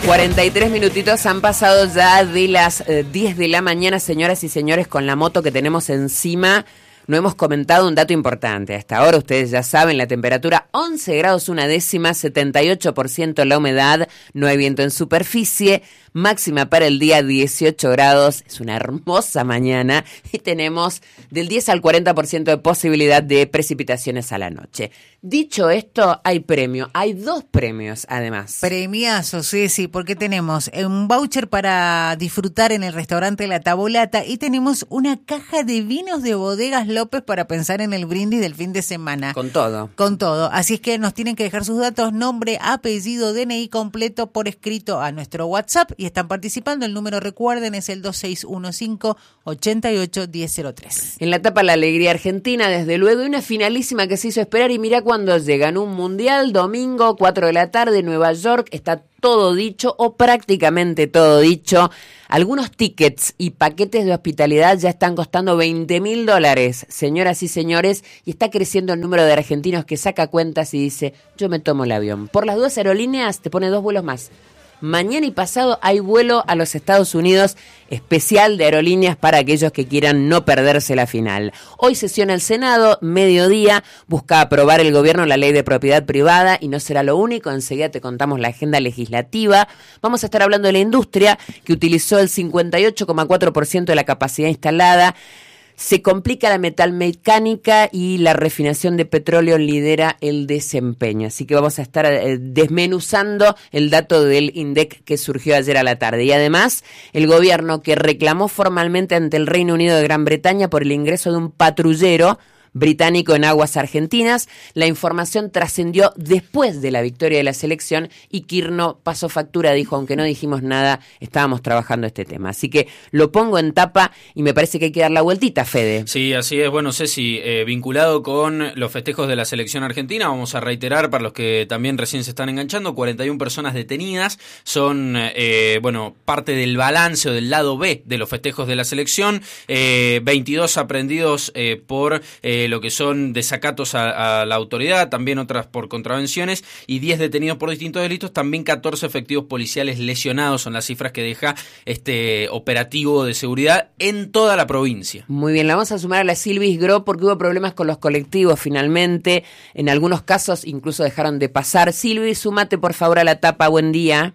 43 minutitos han pasado ya de las 10 de la mañana, señoras y señores, con la moto que tenemos encima. No hemos comentado un dato importante. Hasta ahora ustedes ya saben, la temperatura 11 grados una décima, 78% la humedad, no hay viento en superficie, máxima para el día 18 grados, es una hermosa mañana y tenemos del 10 al 40% de posibilidad de precipitaciones a la noche. Dicho esto, hay premio, hay 2 premios además. Premiazo, sí, porque tenemos un voucher para disfrutar en el restaurante La Tabolata y tenemos una caja de vinos de Bodegas López para pensar en el brindis del fin de semana. Con todo. Con todo. Así es que nos tienen que dejar sus datos, nombre, apellido, DNI completo por escrito a nuestro WhatsApp y están participando. El número, recuerden, es el 2615-881003. En la etapa La Alegría Argentina, desde luego, y una finalísima que se hizo esperar y mirá cuando llegan un mundial, domingo, 4 de la tarde, Nueva York, está todo dicho o prácticamente todo dicho. Algunos tickets y paquetes de hospitalidad ya están costando $20.000, señoras y señores, y está creciendo el número de argentinos que saca cuentas y dice, yo me tomo el avión. Por las 2 aerolíneas te pone 2 vuelos más. Mañana y pasado hay vuelo a los Estados Unidos especial de aerolíneas para aquellos que quieran no perderse la final. Hoy sesiona el Senado, mediodía, busca aprobar el gobierno la ley de propiedad privada y no será lo único, enseguida te contamos la agenda legislativa. Vamos a estar hablando de la industria que utilizó el 58,4% de la capacidad instalada. Se complica la metalmecánica y la refinación de petróleo lidera el desempeño. Así que vamos a estar desmenuzando el dato del INDEC que surgió ayer a la tarde. Y además, el gobierno que reclamó formalmente ante el Reino Unido de Gran Bretaña por el ingreso de un patrullero británico en aguas argentinas. La información trascendió después de la victoria de la selección y Quirno pasó factura, dijo, aunque no dijimos nada, estábamos trabajando este tema. Así que lo pongo en tapa y me parece que hay que dar la vueltita, Fede. Sí, así es. Bueno, Ceci, vinculado con los festejos de la selección argentina, vamos a reiterar para los que también recién se están enganchando, 41 personas detenidas, son, parte del balance o del lado B de los festejos de la selección, 22 aprendidos por lo que son desacatos a la autoridad, también otras por contravenciones y 10 detenidos por distintos delitos, también 14 efectivos policiales lesionados, son las cifras que deja este operativo de seguridad en toda la provincia. Muy bien, la vamos a sumar a la Silvis Gro porque hubo problemas con los colectivos finalmente, en algunos casos incluso dejaron de pasar. Silvis, súmate por favor a la tapa, buen día.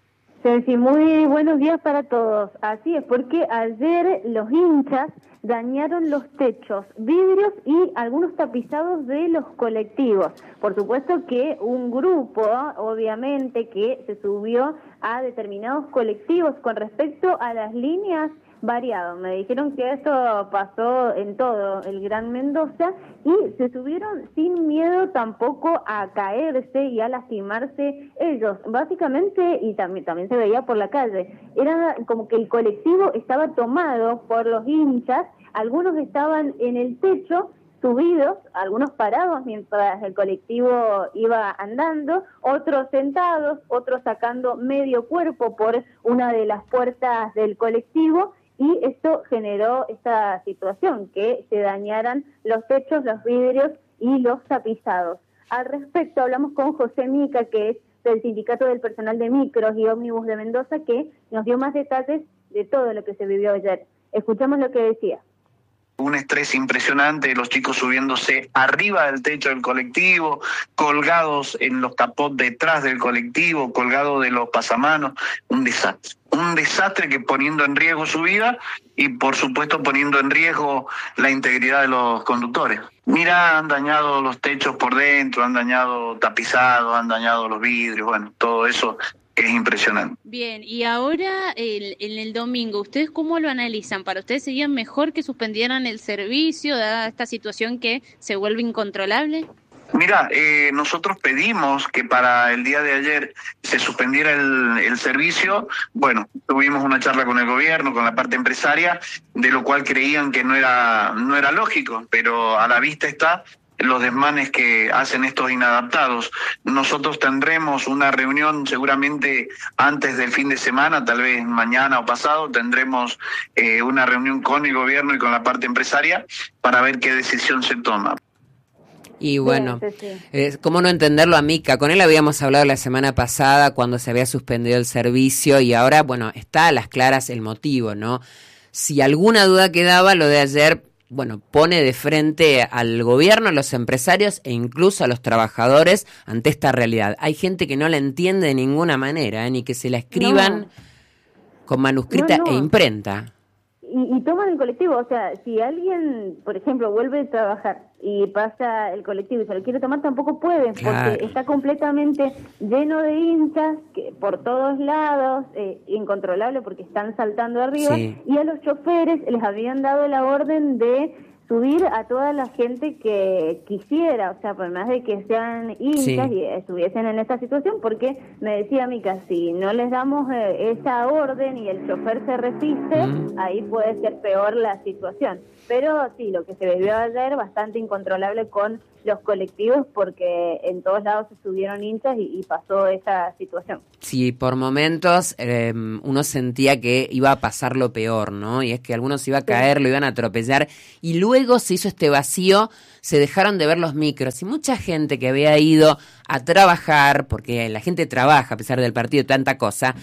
Sí, muy buenos días para todos. Así es, porque ayer los hinchas dañaron los techos, vidrios y algunos tapizados de los colectivos. Por supuesto que un grupo, obviamente, que se subió a determinados colectivos con respecto a las líneas variado. Me dijeron que esto pasó en todo el Gran Mendoza y se subieron sin miedo tampoco a caerse y a lastimarse ellos. Básicamente, y también se veía por la calle, era como que el colectivo estaba tomado por los hinchas, algunos estaban en el techo subidos, algunos parados mientras el colectivo iba andando, otros sentados, otros sacando medio cuerpo por una de las puertas del colectivo. Y esto generó esta situación, que se dañaran los techos, los vidrios y los tapizados. Al respecto, hablamos con José Mica, que es del Sindicato del Personal de Micros y Ómnibus de Mendoza, que nos dio más detalles de todo lo que se vivió ayer. Escuchamos lo que decía. Un estrés impresionante, los chicos subiéndose arriba del techo del colectivo, colgados en los capots detrás del colectivo, colgados de los pasamanos, un desastre que poniendo en riesgo su vida y por supuesto poniendo en riesgo la integridad de los conductores. Mira, han dañado los techos por dentro, han dañado tapizados, han dañado los vidrios, bueno, todo eso es impresionante. Bien, y ahora en el domingo, ¿ustedes cómo lo analizan? ¿Para ustedes sería mejor que suspendieran el servicio, dada esta situación que se vuelve incontrolable? Mira, nosotros pedimos que para el día de ayer se suspendiera el servicio. Bueno, tuvimos una charla con el gobierno, con la parte empresaria, de lo cual creían que no era lógico, pero a la vista está los desmanes que hacen estos inadaptados. Nosotros tendremos una reunión seguramente antes del fin de semana, tal vez mañana o pasado, tendremos una reunión con el gobierno y con la parte empresaria para ver qué decisión se toma. Y bueno, Sí. ¿cómo no entenderlo a Mica? Con él habíamos hablado la semana pasada cuando se había suspendido el servicio y ahora, bueno, está a las claras el motivo, ¿no? Si alguna duda quedaba, lo de ayer, bueno, pone de frente al gobierno, a los empresarios e incluso a los trabajadores ante esta realidad. Hay gente que no la entiende de ninguna manera, ni que se la escriban con manuscrita e imprenta. Y toman el colectivo, o sea, si alguien, por ejemplo, vuelve a trabajar y pasa el colectivo y se lo quiere tomar, tampoco puede, porque está completamente lleno de hinchas que por todos lados, incontrolable porque están saltando arriba, y a los choferes les habían dado la orden de subir a toda la gente que quisiera, o sea, por más de que sean hinchas y estuviesen en esa situación, porque me decía Mica, si no les damos esa orden y el chofer se resiste, ahí puede ser peor la situación. Pero sí, lo que se vivió ayer, bastante incontrolable con los colectivos, porque en todos lados se subieron hinchas y pasó esa situación. Sí, por momentos uno sentía que iba a pasar lo peor, ¿no? Y es que algunos iba a caer, lo iban a atropellar, y luego se hizo este vacío, se dejaron de ver los micros, y mucha gente que había ido a trabajar, porque la gente trabaja a pesar del partido, tanta cosa,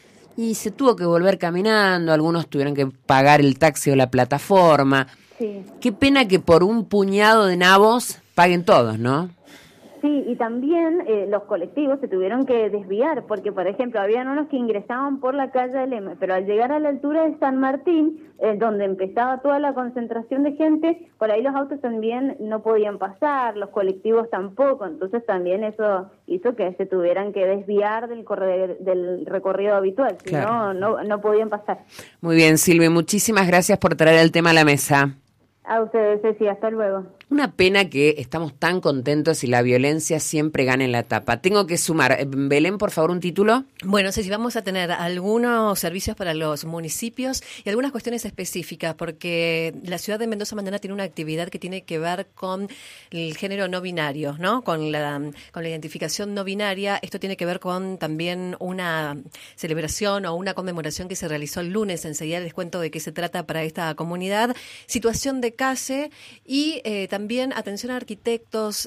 y se tuvo que volver caminando, algunos tuvieron que pagar el taxi o la plataforma. Sí. Qué pena que por un puñado de nabos paguen todos, ¿no? Sí, y también los colectivos se tuvieron que desviar, porque, por ejemplo, habían unos que ingresaban por la calle del M, pero al llegar a la altura de San Martín, donde empezaba toda la concentración de gente, por ahí los autos también no podían pasar, los colectivos tampoco, entonces también eso hizo que se tuvieran que desviar del recorrido habitual, si no podían pasar. Muy bien, Silvi, muchísimas gracias por traer el tema a la mesa. A ustedes, Ceci, hasta luego. Una pena que estamos tan contentos y la violencia siempre gana en la tapa. Tengo que sumar. Belén, por favor, un título. Bueno, Ceci, vamos a tener algunos servicios para los municipios y algunas cuestiones específicas, porque la ciudad de Mendoza mañana tiene una actividad que tiene que ver con el género no binario, ¿no? Con la identificación no binaria. Esto tiene que ver con también una celebración o una conmemoración que se realizó el lunes. Enseguida les cuento de qué se trata para esta comunidad. Situación de calle y también atención a arquitectos,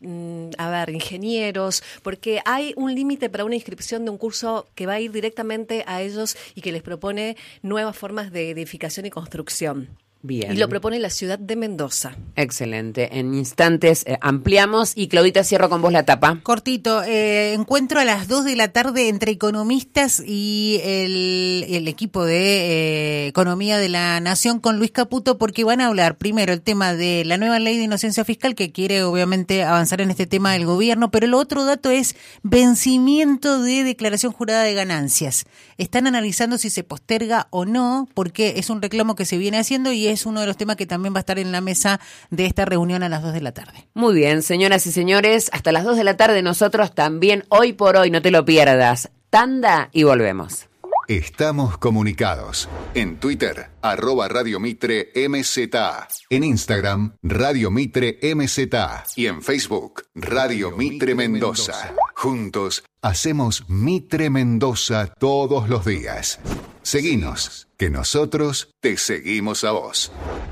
ingenieros, porque hay un límite para una inscripción de un curso que va a ir directamente a ellos y que les propone nuevas formas de edificación y construcción. Bien. Y lo propone la ciudad de Mendoza. Excelente. En instantes ampliamos. Y Claudita, cierro con vos la tapa. Cortito, encuentro a las 2 de la tarde entre economistas y el equipo de Economía de la Nación con Luis Caputo, porque van a hablar primero el tema de la nueva ley de inocencia fiscal, que quiere obviamente avanzar en este tema del gobierno, pero el otro dato es vencimiento de declaración jurada de ganancias. Están analizando si se posterga o no, porque es un reclamo que se viene haciendo y es uno de los temas que también va a estar en la mesa de esta reunión a las 2 de la tarde. Muy bien, señoras y señores, hasta las 2 de la tarde nosotros también, hoy por hoy, no te lo pierdas. Tanda y volvemos. Estamos comunicados. En Twitter, @Radio Mitre MZA. En Instagram, Radio Mitre MZA. Y en Facebook, Radio Mitre Mendoza. Juntos, hacemos Mitre Mendoza todos los días. Seguinos, que nosotros te seguimos a vos.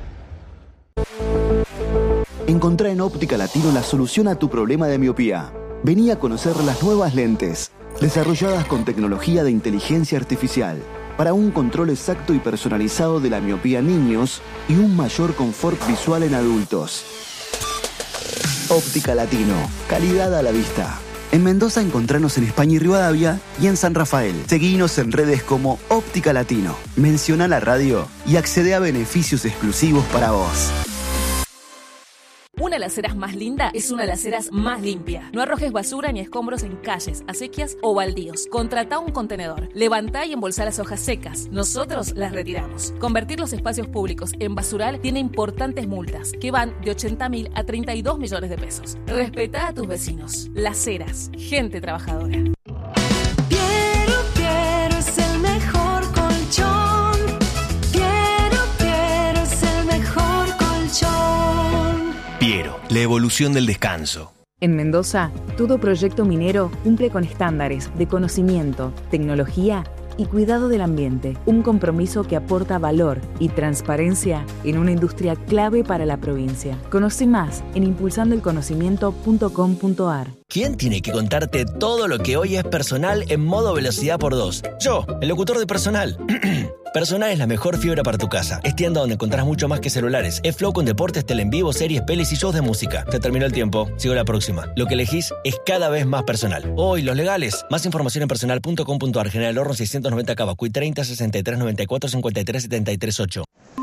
Encontrá en Óptica Latino la solución a tu problema de miopía. Vení a conocer las nuevas lentes, desarrolladas con tecnología de inteligencia artificial, para un control exacto y personalizado de la miopía en niños y un mayor confort visual en adultos. Óptica Latino, calidad a la vista. En Mendoza encontranos en España y Rivadavia y en San Rafael. Seguinos en redes como Óptica Latino. Menciona la radio y accede a beneficios exclusivos para vos. Una de las aceras más linda es una de las aceras más limpia. No arrojes basura ni escombros en calles, acequias o baldíos. Contratá un contenedor. Levantá y embolsá las hojas secas. Nosotros las retiramos. Convertir los espacios públicos en basural tiene importantes multas que van de 80.000 a 32 millones de pesos. Respetá a tus vecinos. Las Heras, gente trabajadora. Piero es el mejor colchón. Piero es el mejor colchón. Piero, la evolución del descanso. En Mendoza, todo proyecto minero cumple con estándares de conocimiento, tecnología y cuidado del ambiente, un compromiso que aporta valor y transparencia en una industria clave para la provincia. Conoce más en impulsandoelconocimiento.com.ar. ¿Quién tiene que contarte todo lo que hoy es Personal en modo velocidad por 2? Yo, el locutor de Personal. Personal es la mejor fibra para tu casa. Es tienda donde encontrás mucho más que celulares. Es Flow con deportes, tele en vivo, series, pelis y shows de música. Se terminó el tiempo. Sigo la próxima. Lo que elegís es cada vez más Personal. Hoy, los legales. Más información en personal.com.ar. General Horno 690 Cavacuy 30 63 94 53 73 8.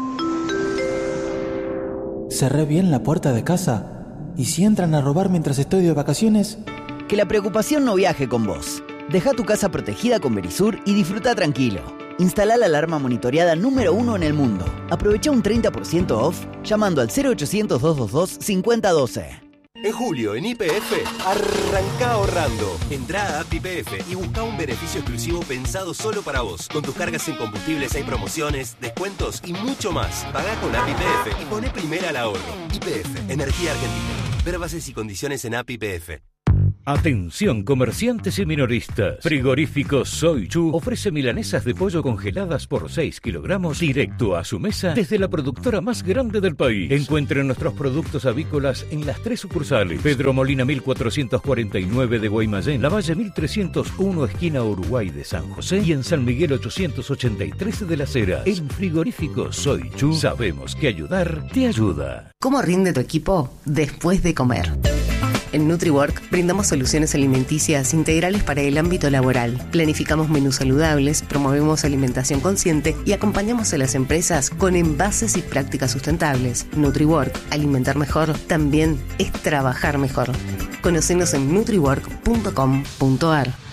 ¿Cerré bien la puerta de casa? ¿Y si entran a robar mientras estoy de vacaciones? Que la preocupación no viaje con vos. Deja tu casa protegida con Verisur y disfruta tranquilo. Instala la alarma monitoreada número 1 en el mundo. Aprovecha un 30% off llamando al 0800-222-5012. En julio, en YPF, arranca ahorrando. Entrá a App YPF y busca un beneficio exclusivo pensado solo para vos. Con tus cargas en combustibles hay promociones, descuentos y mucho más. Pagá con App YPF y poné primera al ahorro. YPF, Energía Argentina. Ver bases y condiciones en App YPF. Atención comerciantes y minoristas. Frigorífico Soy Chu ofrece milanesas de pollo congeladas por 6 kilogramos directo a su mesa desde la productora más grande del país. Encuentren nuestros productos avícolas en las 3 sucursales. Pedro Molina 1449 de Guaymallén, Lavalle 1301 esquina Uruguay de San José y en San Miguel 883 de Las Heras. En Frigorífico Soy Chu sabemos que ayudar te ayuda. ¿Cómo rinde tu equipo después de comer? En NutriWork brindamos soluciones alimenticias integrales para el ámbito laboral. Planificamos menús saludables, promovemos alimentación consciente y acompañamos a las empresas con envases y prácticas sustentables. NutriWork, alimentar mejor, también es trabajar mejor. Conocenos en nutriwork.com.ar.